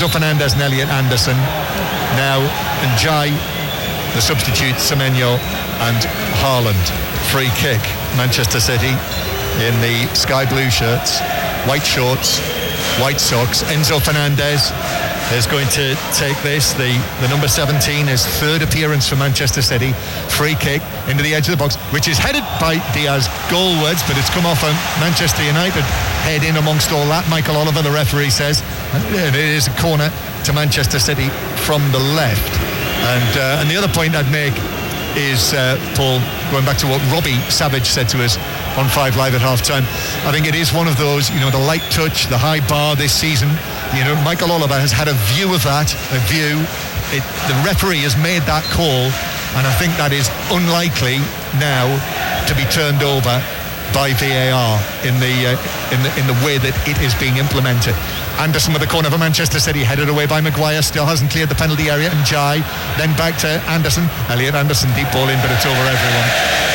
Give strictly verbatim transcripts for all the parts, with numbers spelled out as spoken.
Enzo Fernandez and Elliot Anderson. Now Njai, the substitute, Semenyo and Haaland. Free kick, Manchester City in the sky blue shirts, white shorts, white socks. Enzo Fernandez is going to take this, the, the number seventeen, his third appearance for Manchester City. Free kick into the edge of the box, which is headed by Diaz goalwards, but it's come off a Manchester United head in amongst all that. Michael Oliver, the referee, says, and it is a corner to Manchester City from the left. And, uh, and the other point I'd make is, uh, Paul, going back to what Robbie Savage said to us on Five Live at half-time, I think it is one of those, you know, the light touch, the high bar this season. You know, Michael Oliver has had a view of that, a view. It, the referee has made that call, and I think that is unlikely now to be turned over by V A R in the uh, in the in the way that it is being implemented. Anderson with the corner for Manchester City, headed away by Maguire, still hasn't cleared the penalty area, and Njai, then back to Anderson. Elliot Anderson, deep ball in, but it's over everyone.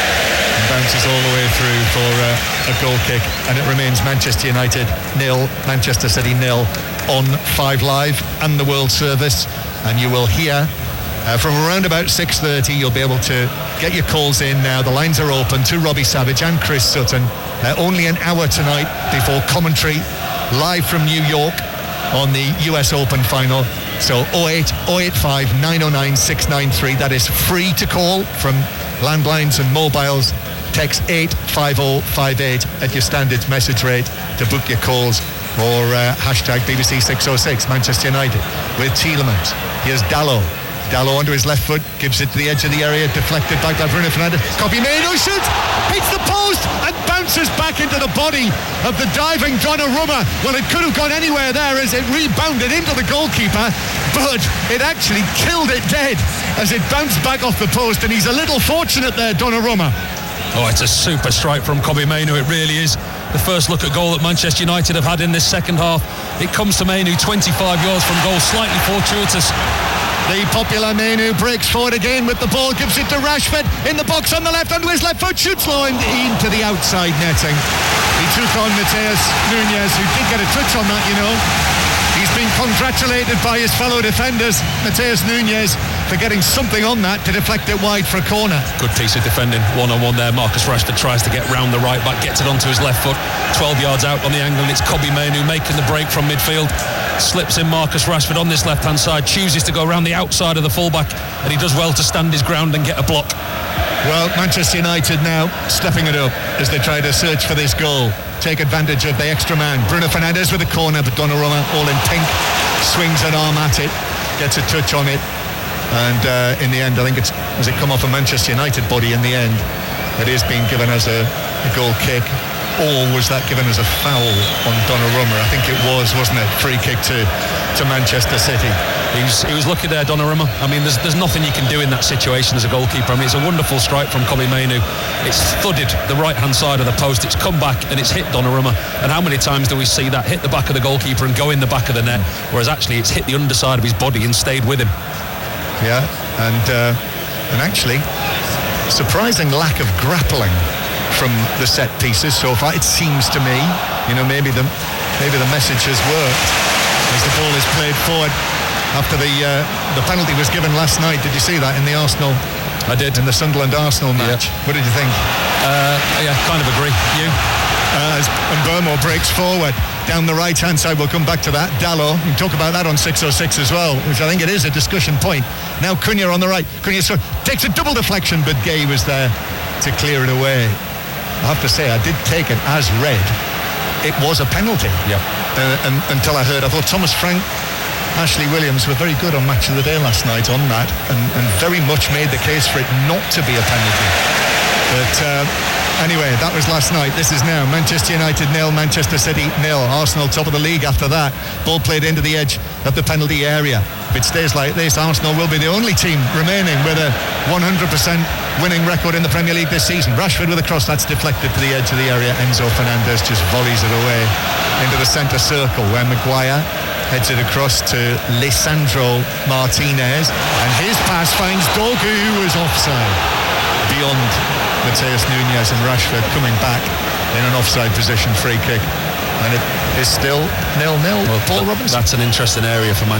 And bounces all the way through for uh, a goal kick, and it remains Manchester United nil, Manchester City nil on Five Live and the World Service. And you will hear Uh, from around about six thirty, you'll be able to get your calls in now. The lines are open to Robbie Savage and Chris Sutton. Uh, only an hour tonight before commentary live from New York on the U S Open final. So oh eight oh eight five nine oh nine six nine three. That is free to call from landlines and mobiles. Text eight five oh five eight at your standard message rate to book your calls, or uh, hashtag B B C six oh six Manchester United with Tielemans. Here's Dalot. Dalot onto his left foot, gives it to the edge of the area, deflected back by Bruno Fernandes. Kobbie Mainoo shoots, hits the post and bounces back into the body of the diving Donnarumma. Well, it could have gone anywhere there as it rebounded into the goalkeeper, but it actually killed it dead as it bounced back off the post, and he's a little fortunate there, Donnarumma. Oh, it's a super strike from Kobbie Mainoo, it really is. The first look at goal that Manchester United have had in this second half. It comes to Mainoo twenty-five yards from goal, slightly fortuitous. The popular Mainoo breaks forward again with the ball, gives it to Rashford in the box on the left, onto his left foot, shoots low and into the outside netting. He took on Matheus Nunes, who did get a touch on that, you know. He's been congratulated by his fellow defenders, Matheus Nunes, for getting something on that to deflect it wide for a corner. Good piece of defending, one-on-one there. Marcus Rashford tries to get round the right back, gets it onto his left foot, twelve yards out on the angle, and it's Kobbie Mainoo making the break from midfield. Slips in Marcus Rashford on this left-hand side, chooses to go around the outside of the fullback, and he does well to stand his ground and get a block. Well, Manchester United now stepping it up as they try to search for this goal, take advantage of the extra man. Bruno Fernandes with a corner, but Donnarumma, all in pink, swings an arm at it, gets a touch on it, and uh, in the end, I think it's, has it come off a Manchester United body in the end, it is being given as a, a goal kick. Or was that given as a foul on Donnarumma? I think it was, wasn't it? Free kick to, to Manchester City. He was, he was lucky there, Donnarumma. I mean, there's there's nothing you can do in that situation as a goalkeeper. I mean, it's a wonderful strike from Kobbie Mainoo. It's thudded the right-hand side of the post. It's come back and it's hit Donnarumma. And how many times do we see that hit the back of the goalkeeper and go in the back of the net? Whereas actually it's hit the underside of his body and stayed with him. Yeah, and uh, and actually, surprising lack of grappling from the set pieces so far, it seems to me. You know, maybe the maybe the message has worked as the ball is played forward after the uh, the penalty was given last night. Did you see that in the Arsenal? I did. In the Sunderland Arsenal match. Yeah. What did you think? Uh, yeah, kind of agree. You? Uh, and Burmo breaks forward down the right hand side. We'll come back to that. Dalot, you can talk about that on six oh six as well, which I think it is a discussion point. Now Cunha on the right. Cunha takes a double deflection, but Gay was there to clear it away. I have to say, I did take it as read. It was a penalty. Yeah. Uh, and, until I heard, I thought Thomas Frank, Ashley Williams were very good on Match of the Day last night on that, and, and very much made the case for it not to be a penalty. But uh, anyway, that was last night. This is now Manchester United nil, Manchester City nil. Arsenal top of the league after that. Ball played into the edge of the penalty area. If it stays like this, Arsenal will be the only team remaining with a one hundred percent winning record in the Premier League this season. Rashford with a cross, that's deflected to the edge of the area. Enzo Fernandez just volleys it away into the centre circle, where Maguire heads it across to Lisandro Martinez, and his pass finds Dogu, who is offside beyond Matheus Nunes, and Rashford coming back in an offside position. Free kick, and it is still nil nil. Well, Paul Robinson. That's an interesting area for Manchester